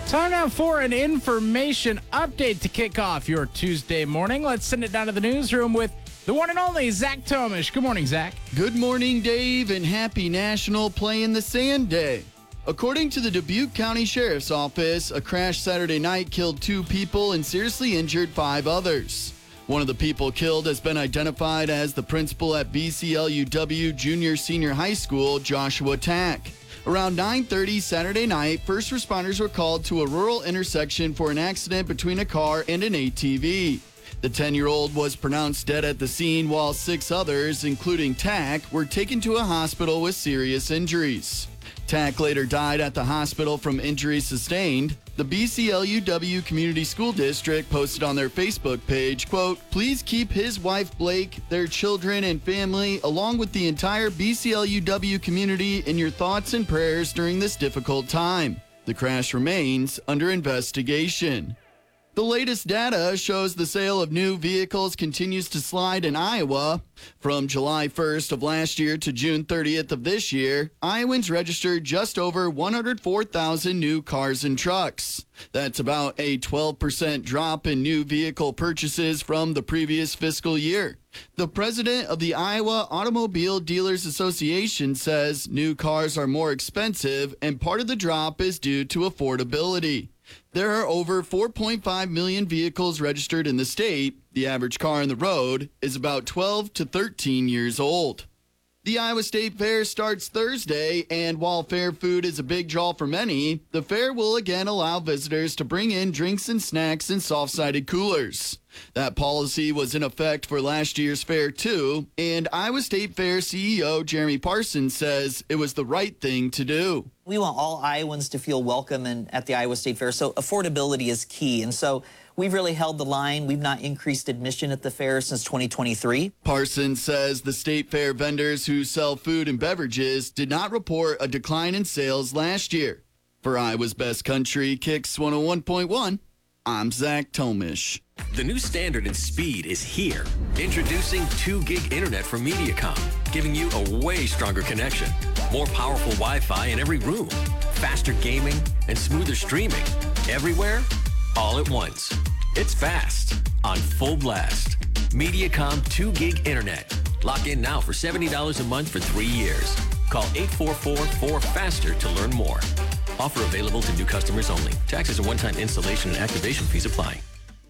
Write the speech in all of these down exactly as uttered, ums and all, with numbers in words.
Time now for an information update to kick off your Tuesday morning. Let's send it down to the newsroom with the one and only Zach Tomish. Good morning, Zach. Good morning, Dave, and happy National Play in the Sand Day. According to the Dubuque County Sheriff's Office, a crash Saturday night killed two people and seriously injured five others. One of the people killed has been identified as the principal at B C L U W Junior Senior High School, Joshua Tack. Around nine thirty Saturday night, first responders were called to a rural intersection for an accident between a car and an A T V. The ten-year-old was pronounced dead at the scene, while six others, including Tack, were taken to a hospital with serious injuries. Tack later died at the hospital from injuries sustained. The B C L U W Community School District posted on their Facebook page, quote, "Please keep his wife Blake, their children and family, along with the entire B C L U W community in your thoughts and prayers during this difficult time. The crash remains under investigation." The latest data shows the sale of new vehicles continues to slide in Iowa. From July first of last year to June thirtieth of this year, Iowans registered just over one hundred four thousand new cars and trucks. That's about a twelve percent drop in new vehicle purchases from the previous fiscal year. The president of the Iowa Automobile Dealers Association says new cars are more expensive, and part of the drop is due to affordability. There are over four point five million vehicles registered in the state. The average car on the road is about twelve to thirteen years old. The Iowa State Fair starts Thursday, and while fair food is a big draw for many, the fair will again allow visitors to bring in drinks and snacks in soft-sided coolers. That policy was in effect for last year's fair, too, and Iowa State Fair C E O Jeremy Parsons says it was the right thing to do. We want all Iowans to feel welcome and at the Iowa State Fair, so affordability is key. And so we've really held the line. We've not increased admission at the fair since twenty twenty-three. Parsons says the State Fair vendors who sell food and beverages did not report a decline in sales last year. For Iowa's Best Country, Kicks one oh one point one, I'm Zach Tomish. The new standard in speed is here. Introducing two gig internet from Mediacom, giving you a way stronger connection. More powerful Wi-Fi in every room. Faster gaming and smoother streaming. Everywhere, all at once. It's fast, on full blast. Mediacom two gig internet. Lock in now for seventy dollars a month for three years. Call eight four four, four FASTER to learn more. Offer available to new customers only. Taxes and one-time installation and activation fees apply.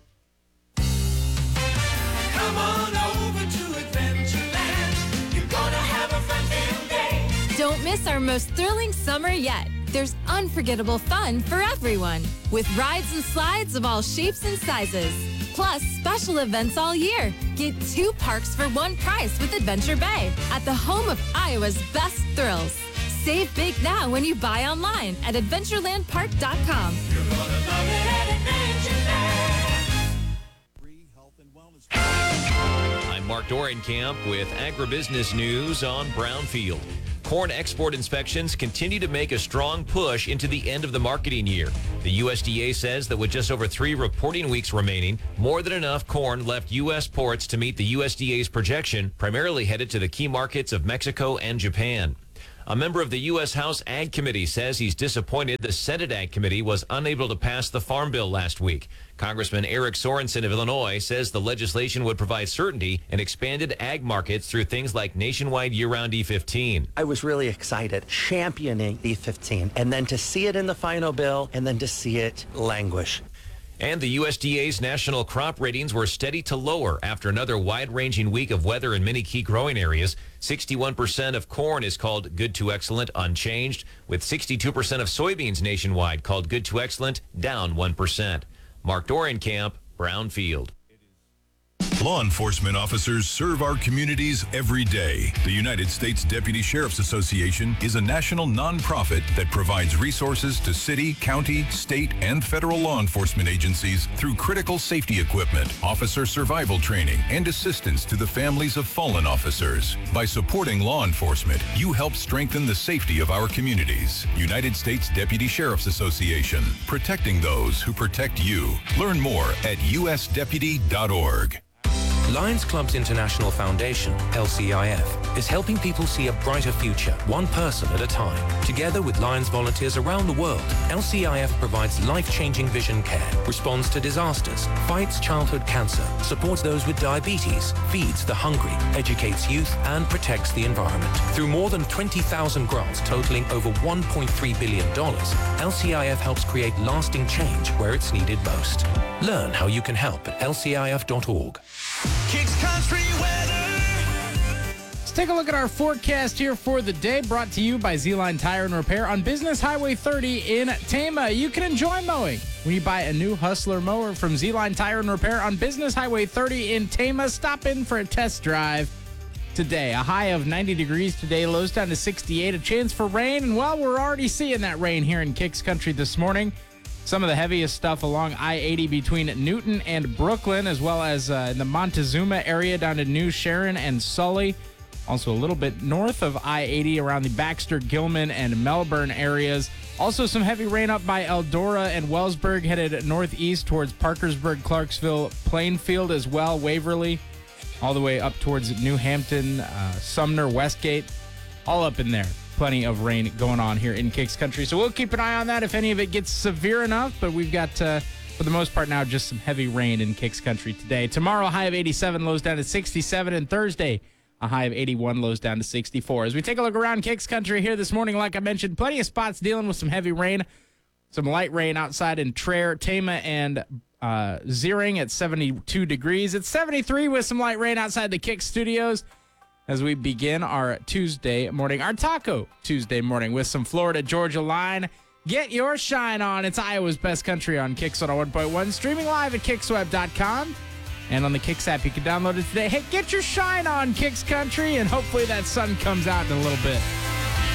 Come on over to Adventureland. You're gonna have a fun day. Don't miss our most thrilling summer yet. There's unforgettable fun for everyone, with rides and slides of all shapes and sizes. Plus, special events all year. Get two parks for one price with Adventure Bay at the home of Iowa's best thrills. Save big now when you buy online at adventureland park dot com. You're gonna love it at Adventureland. Free health and wellness. I'm Mark Dorenkamp with Agribusiness News on Brownfield. Corn export inspections continue to make a strong push into the end of the marketing year. The U S D A says that with just over three reporting weeks remaining, more than enough corn left U S ports to meet the U S D A's projection, primarily headed to the key markets of Mexico and Japan. A member of the U S House Ag Committee says he's disappointed the Senate Ag Committee was unable to pass the Farm Bill last week. Congressman Eric Sorensen of Illinois says the legislation would provide certainty and expanded ag markets through things like nationwide year-round E fifteen. I was really excited championing E fifteen, and then to see it in the final bill and then to see it languish. And the U S D A's national crop ratings were steady to lower after another wide-ranging week of weather in many key growing areas. sixty-one percent of corn is called good to excellent, unchanged, with sixty-two percent of soybeans nationwide called good to excellent, down one percent. Mark Dorenkamp, Brownfield. Law enforcement officers serve our communities every day. The United States Deputy Sheriff's Association is a national nonprofit that provides resources to city, county, state, and federal law enforcement agencies through critical safety equipment, officer survival training, and assistance to the families of fallen officers. By supporting law enforcement, you help strengthen the safety of our communities. United States Deputy Sheriff's Association, protecting those who protect you. Learn more at u s deputy dot org. Lions Clubs International Foundation, L C I F, is helping people see a brighter future, one person at a time. Together with Lions volunteers around the world, L C I F provides life-changing vision care, responds to disasters, fights childhood cancer, supports those with diabetes, feeds the hungry, educates youth, and protects the environment. Through more than twenty thousand grants totaling over one point three billion dollars, L C I F helps create lasting change where it's needed most. Learn how you can help at L C I F dot org. Kicks Country weather. Let's take a look at our forecast here for the day, brought to you by Z-Line Tire and Repair on Business Highway thirty in Tama. You can enjoy mowing when you buy a new Hustler mower from Z-Line Tire and Repair on Business Highway thirty in Tama. Stop in for a test drive today. A high of ninety degrees today, lows down to sixty-eight. A chance for rain, and well, we're already seeing that rain here in Kicks Country this morning. Some of the heaviest stuff along I eighty between Newton and Brooklyn, as well as uh, in the Montezuma area down to New Sharon and Sully. Also a little bit north of I eighty around the Baxter, Gilman, and Melbourne areas. Also some heavy rain up by Eldora and Wellsburg, headed northeast towards Parkersburg, Clarksville, Plainfield as well, Waverly, all the way up towards New Hampton, uh, Sumner, Westgate, all up in there. Plenty of rain going on here in Kicks Country. So we'll keep an eye on that if any of it gets severe enough. But we've got, uh, for the most part now, just some heavy rain in Kicks Country today. Tomorrow, a high of eighty-seven, lows down to sixty-seven. And Thursday, a high of eighty-one, lows down to sixty-four. As we take a look around Kicks Country here this morning, like I mentioned, plenty of spots dealing with some heavy rain. Some light rain outside in Traer, Tama, and uh, Zeering at seventy-two degrees. It's seventy-three with some light rain outside the Kicks studios. As we begin our Tuesday morning, our Taco Tuesday morning with some Florida Georgia line. Get your shine on. It's Iowa's best country on Kicks one oh one point one. Streaming live at Kicks Web dot com. And on the Kicks app, you can download it today. Hey, get your shine on, Kicks Country, and hopefully that sun comes out in a little bit.